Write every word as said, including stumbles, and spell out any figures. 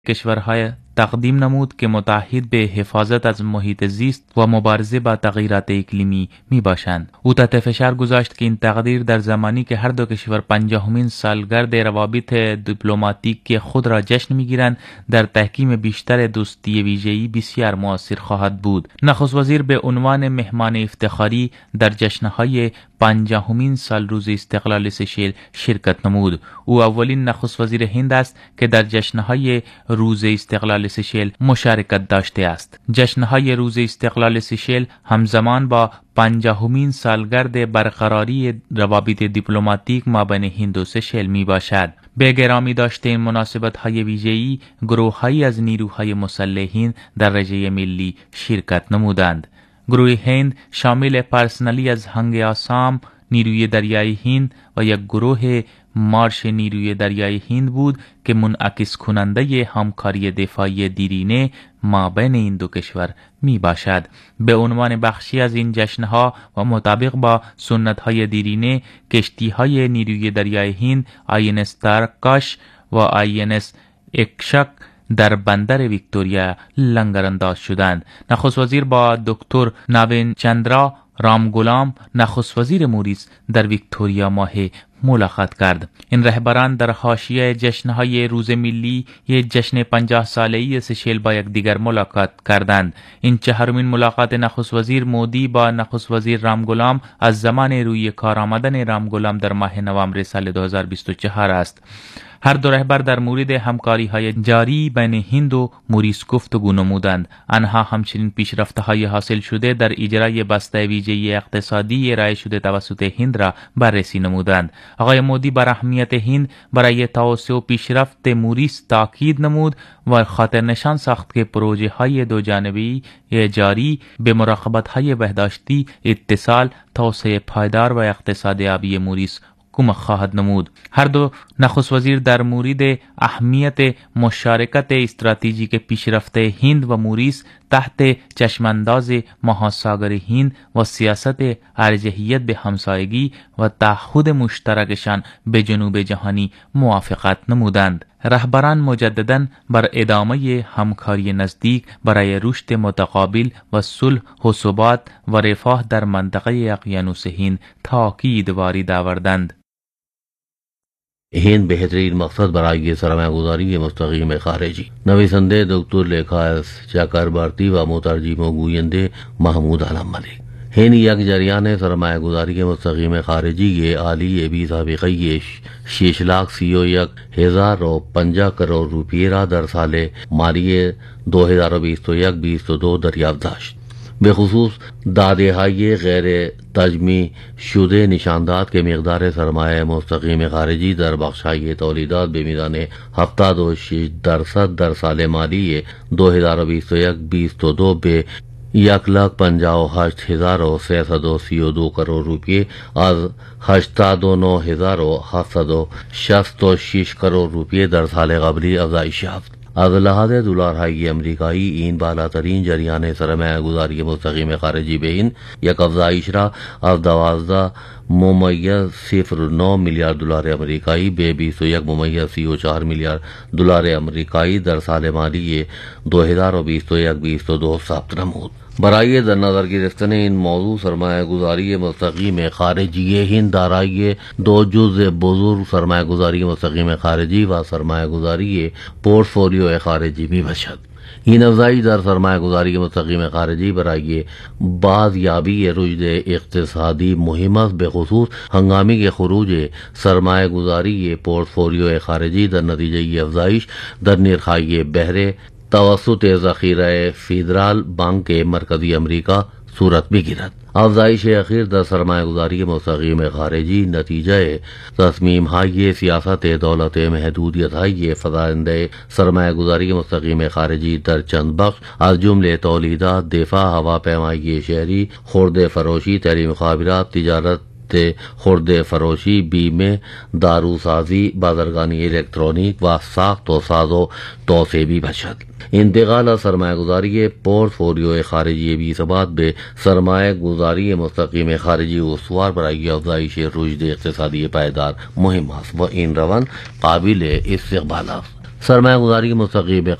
کشورهای تقدیم نمود که متعهد به حفاظت از محیط زیست و مبارزه با تغییرات اقلیمی می باشند. او تحت فشار گذاشت که این تقدیر در زمانی که هر دو کشور پنجاهمین سالگرد روابط دیپلماتیک خود را جشن می گیرند در تحکیم بیشتر دوستی ویژه‌ای بسیار مؤثر خواهد بود. نخست وزیر به عنوان مهمان افتخاری در جشنهای پنجاهمین سال روز استقلال سشل شرکت نمود. او اولین نخست وزیر هند است که در جشنهای روز استقلال سشل مشارکت داشته است. جشنهای روز استقلال سشل همزمان با پنجاهمین سالگرد برقراری روابط دیپلماتیک مابین هند و سشل می باشد. به گرامی داشته این مناسبت‌های ویژه‌ای گروه‌هایی از نیروهای مسلح هند در رژه ملی شرکت نمودند. گروه هند شامل پرسنلی از هنگ آسام، نیروی دریایی هند و یک گروه مارش نیروی دریایی هند بود که منعکس کننده همکاری دفاعی دیرینه مابین این دو کشور می باشد. به عنوان بخشی از این جشنها و مطابق با سنت‌های دیرینه، کشتی‌های نیروی دریایی هند آی ان اس تارکاش و آی ان اس اکشک در بندر ویکتوریا لنگرانداز شدند. نخست وزیر با دکتر نوین چندرا رامگولام نخست وزیر موریس در ویکتوریا ماه ملاقات کرد. این رهبران در حاشیه جشنهای روز ملی یک جشن پنجاه ساله‌ای سشل با یکدیگر ملاقات کردند. این چهارمین ملاقات نخست وزیر مودی با نخست وزیر رامگولام از زمان روی کار آمدن رامگولام در ماه نوامبر سال دو هزار و بیست و چهار است. هر دو رهبر در مورد همکاری‌های جاری بین هند و موریس گفتگو نمودند. آنها همچنین پیشرفت‌های حاصل شده در اجرای بسته ویژه اقتصادی ارائه شده توسط هند را بررسی نمودند. آقای مودی بر اهمیت هند برای توسعه و پیشرفت موریس تاکید نمود و خاطر نشان ساخت که پروژه‌های دو جانبه جاری به مراقبت‌های بهداشتی، اتصال، توسعه پایدار و اقتصاد آبی موریس کمک خواهد نمود. هر دو نخست وزیر در مورد اهمیت مشارکت استراتژیک پیشرفت هند و موریس تحت چشمانداز مهاساگر هند و سیاست ارجحیت به همسایگی و تعهد مشترکشان به جنوب جهانی موافقت نمودند. رهبران مجدداً بر ادامه همکاری نزدیک برای رشد متقابل و صلح و ثبات و رفاه در منطقه اقیانوس هند تاکید وارد آوردند. هند بهترین مقصد برای سرمایه‌گذاری مستقیم خارجی. نویسنده دکتر لیکھا اس چکربورتی و مترجم و گوینده محمود عالم ملک. هند یک جریان سرمایه‌گذاری مستقیم خارجی عالی بی سابقه شش لاکھ سی و یک هزار و پنجاه کروڑ روپیه را در سال مالی دو هزار و بیست و یک بیست و دو دریافت داشت. به خصوص داده‌های غیر تجمیع شده نشان داد که مقدار سرمایه مستقیم خارجی در بخش‌های تولیدات به میزان هفتاد و شش درصد در سال مالی دو هزار و بیست و یک بیست و دو به یک لاکھ پنجاه و هشت هزار و سیصد و سی و دو کروڑ روپیه از هشتاد و نه هزار و هفتصد و شصت و شش کروڑ روپیه در سال قبلی افزایش یافت. از لحاظ دلارهای امریکایی این بالاترین جریان سرمایه گذاری مستقیم خارجی به هند یک افزایش را از دوازده ممیز صفر نه میلیارد دلار امریکایی به بیست و یک ممیز سی و چهار میلیارد دلار امریکایی در سال مالی دو هزار و بیست و یک بیست و دو ثبت نمود. برای در نظر گرفتن این موضوع سرمایه گذاری مستقیم خارجی هند دارای دو جزء بزرگ سرمایه گذاری مستقیم خارجی و سرمایه گذاری پورتفولیو خارجی می باشد. این افزایش در سرمایه گذاری مستقیم خارجی برای بازیابی رشد اقتصادی مهم است، به خصوص هنگامی که خروج سرمایه گذاری پورتفولیو خارجی در نتیجه افزایش در نرخ‌های بهره توسط ذخیره فدرال بانک مرکزی امریکا صورت بگیرد. افزایش اخیر در سرمایه گذاری مستقیم خارجی نتیجه تصمیم های سیاست دولت محدودیت های فزاینده سرمایه گذاری مستقیم خارجی در چند بخش از جمله تولیدات، دفاع، هواپیمایی شهری، خرده فروشی، تعلیم، مخابرات، تجارت خرده فروشی، بیمه، داروسازی، بازرگانی الکترونیک و ساخت و ساز و توسعه باشد. انتقال از سرمایه گذاری پورتفولیو خارجی بی ثبات به سرمایه گذاری مستقیم خارجی استوار برای افزایش رشد اقتصادی پایدار مهم است و این روند قابل استقبال است. सरमाया गुजारी के मुस्तकीम